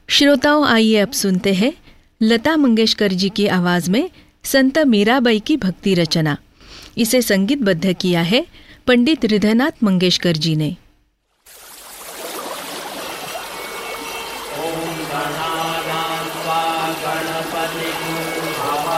श्रोताओं, आइए अब सुनते हैं लता मंगेशकर जी की आवाज में संत मीराबाई की भक्ति रचना। इसे संगीतबद्ध किया है पंडित हृदयनाथ मंगेशकर जी ने। ओम गणानां त्वा गणपतिं